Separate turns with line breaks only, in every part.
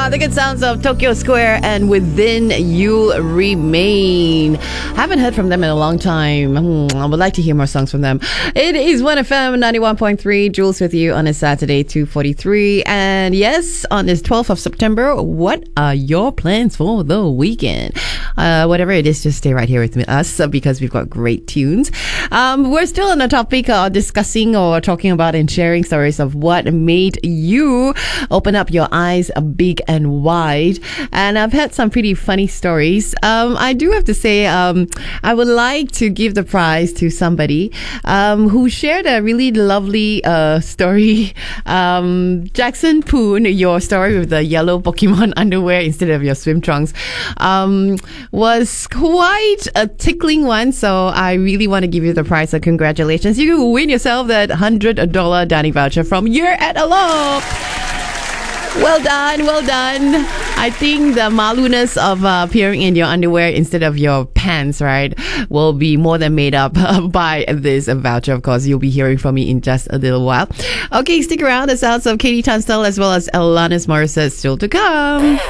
The good sounds of Tokyo Square and Within You'll Remain. Haven't heard from them in a long time. I would like to hear more songs from them. It is 1FM 91.3. Jules with you on a Saturday, 2:43. And yes, on this 12th of September, what are your plans for the weekend? Whatever it is, just stay right here with us because we've got great tunes. We're still on the topic of discussing or talking about and sharing stories of what made you open up your eyes big and wide. And I've had some pretty funny stories. I do have to say, I would like to give the prize to somebody who shared a really lovely story. Jackson Poon, your story with the yellow Pokemon underwear instead of your swim trunks was quite a tickling one. So I really want to give you the prize. So congratulations. You win yourself that $100 dining voucher from You're at Aloft. Well done, well done. I think the maluness of appearing in your underwear instead of your pants, right, will be more than made up by this voucher. Of course, you'll be hearing from me in just a little while. Okay, stick around. The sounds of Katie Tunstall as well as Alanis Morissette still to come.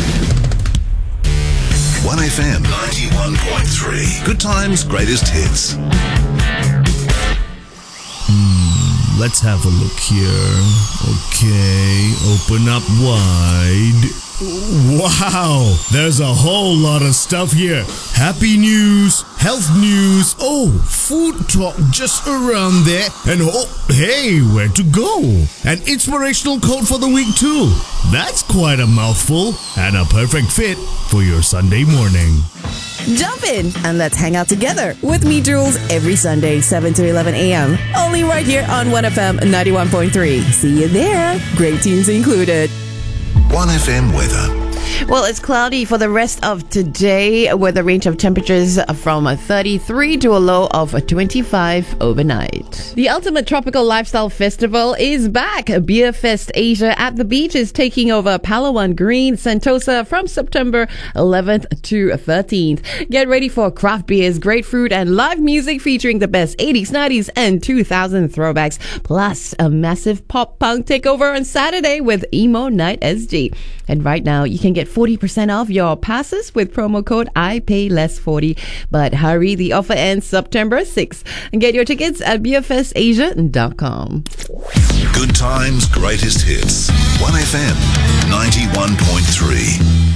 1FM 91.3. Good times, greatest hits.
Let's have a look here. Okay, open up wide. Wow, there's a whole lot of stuff here. Happy news, health news, food talk just around there. And hey, where to go? An inspirational quote for the week too. That's quite a mouthful and a perfect fit for your Sunday morning.
Jump in and let's hang out together with me, Jules, every Sunday, 7 to 11 a.m. Only right here on 1FM 91.3. See you there. Great tunes included.
1FM weather.
Well, it's cloudy for the rest of today with a range of temperatures from 33 to a low of 25 overnight. The Ultimate Tropical Lifestyle Festival is back. Beer Fest Asia at the Beach is taking over Palawan Green, Sentosa from September 11th to 13th. Get ready for craft beers, great food, and live music featuring the best 80s, 90s, and 2000 throwbacks, plus a massive pop-punk takeover on Saturday with Emo Night SG. And right now, you can get 40% off your passes with promo code IPAYLESS40. But hurry, the offer ends September 6th. And get your tickets at beerfestasia.com.
Good times, greatest hits. 1FM 91.3.